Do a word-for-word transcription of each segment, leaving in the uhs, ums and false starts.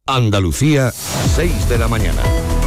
Andalucía, seis de la mañana.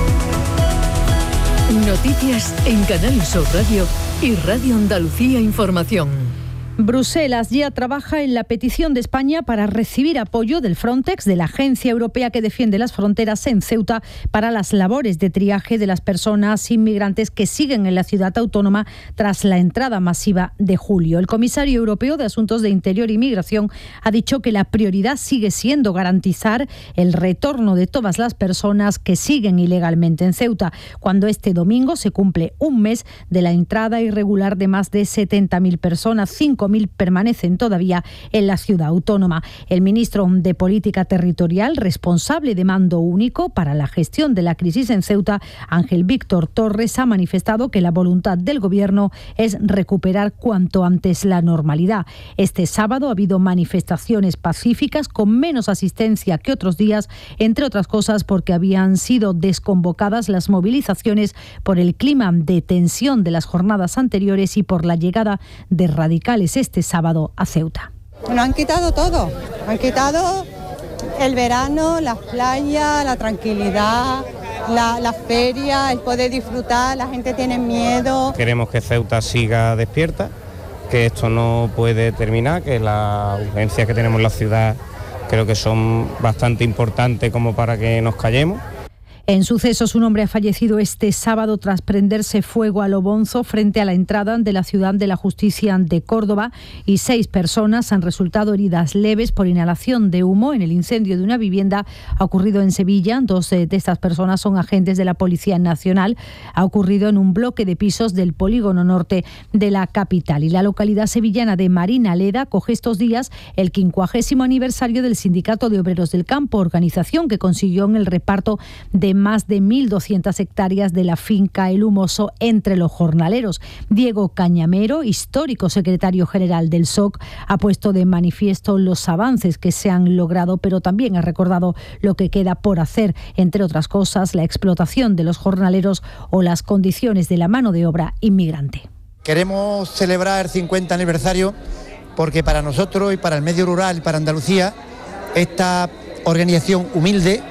Noticias en Canal Sur Radio y Radio Andalucía Información. Bruselas ya trabaja en la petición de España para recibir apoyo del Frontex, de la agencia europea que defiende las fronteras en Ceuta, para las labores de triaje de las personas inmigrantes que siguen en la ciudad autónoma tras la entrada masiva de julio. El comisario europeo de Asuntos de Interior y Migración ha dicho que la prioridad sigue siendo garantizar el retorno de todas las personas que siguen ilegalmente en Ceuta, cuando este domingo se cumple un mes de la entrada irregular de más de setenta mil personas, cinco mil permanecen todavía en la ciudad autónoma. El ministro de Política Territorial, responsable de mando único para la gestión de la crisis en Ceuta, Ángel Víctor Torres, ha manifestado que la voluntad del Gobierno es recuperar cuanto antes la normalidad. Este sábado ha habido manifestaciones pacíficas con menos asistencia que otros días, entre otras cosas porque habían sido desconvocadas las movilizaciones por el clima de tensión de las jornadas anteriores y por la llegada de radicales este sábado a Ceuta. Nos han quitado todo, han quitado el verano, las playas, la tranquilidad, la, la feria, el poder disfrutar, la gente tiene miedo. Queremos que Ceuta siga despierta, que esto no puede terminar, que las urgencias que tenemos en la ciudad creo que son bastante importantes como para que nos callemos. En sucesos, un hombre ha fallecido este sábado tras prenderse fuego a lo bonzo frente a la entrada de la Ciudad de la Justicia de Córdoba, y seis personas han resultado heridas leves por inhalación de humo en el incendio de una vivienda. Ha ocurrido en Sevilla. Dos de estas personas son agentes de la Policía Nacional. Ha ocurrido en un bloque de pisos del polígono norte de la capital. Y la localidad sevillana de Marinaleda acoge estos días el quincuagésimo aniversario del Sindicato de Obreros del Campo, organización que consiguió en el reparto de más de mil doscientas hectáreas de la finca El Humoso entre los jornaleros. Diego Cañamero, histórico secretario general del S O C, ha puesto de manifiesto los avances que se han logrado, pero también ha recordado lo que queda por hacer, entre otras cosas, la explotación de los jornaleros o las condiciones de la mano de obra inmigrante. Queremos celebrar el cincuenta aniversario porque para nosotros y para el medio rural y para Andalucía esta organización humilde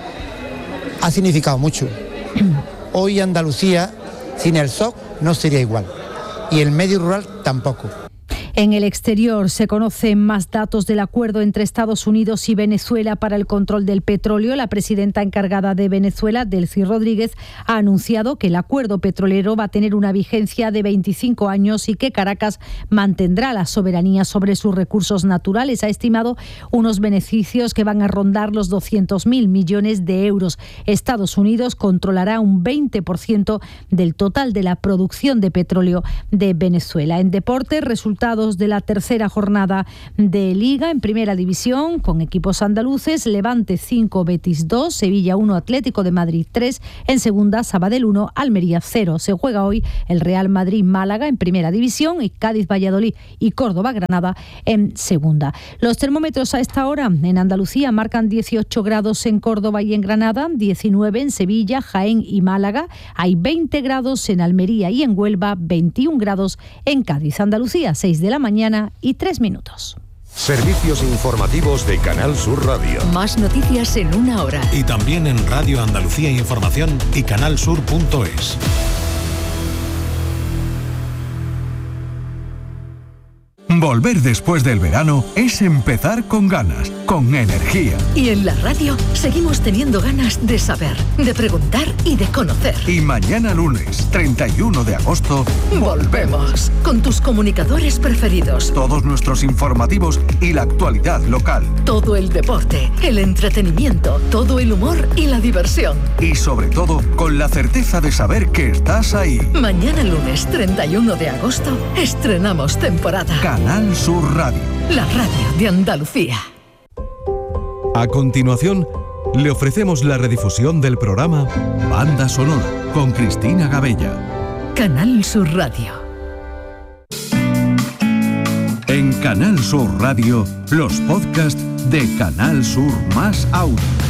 ha significado mucho. Hoy Andalucía sin el S O C no sería igual, y el medio rural tampoco. En el exterior se conocen más datos del acuerdo entre Estados Unidos y Venezuela para el control del petróleo. La presidenta encargada de Venezuela, Delcy Rodríguez, ha anunciado que el acuerdo petrolero va a tener una vigencia de veinticinco años y que Caracas mantendrá la soberanía sobre sus recursos naturales. Ha estimado unos beneficios que van a rondar los doscientos mil millones de euros. Estados Unidos controlará un veinte por ciento del total de la producción de petróleo de Venezuela. En deporte, resultados de la tercera jornada de Liga en Primera División con equipos andaluces: Levante cinco, Betis dos, Sevilla uno, Atlético de Madrid tres. En segunda, Sabadell uno, Almería cero. Se juega hoy el Real Madrid-Málaga en Primera División y Cádiz-Valladolid y Córdoba-Granada en segunda. Los termómetros a esta hora en Andalucía marcan dieciocho grados en Córdoba y en Granada, diecinueve en Sevilla, Jaén y Málaga. Hay veinte grados en Almería y en Huelva, veintiún grados en Cádiz. Andalucía, seis de la mañana y tres minutos. Servicios informativos de Canal Sur Radio. Más noticias en una hora. Y también en Radio Andalucía Información y canalsur punto es. Volver después del verano es empezar con ganas, con energía. Y en la radio seguimos teniendo ganas de saber, de preguntar y de conocer. Y mañana lunes, treinta y uno de agosto, volvemos con tus comunicadores preferidos. Todos nuestros informativos y la actualidad local. Todo el deporte, el entretenimiento, todo el humor y la diversión. Y sobre todo, con la certeza de saber que estás ahí. Mañana lunes, treinta y uno de agosto, estrenamos temporada. Canal Sur Radio. La radio de Andalucía. A continuación, le ofrecemos la redifusión del programa Banda Sonora con Cristina Gabella. Canal Sur Radio. En Canal Sur Radio, los podcasts de Canal Sur más Audio.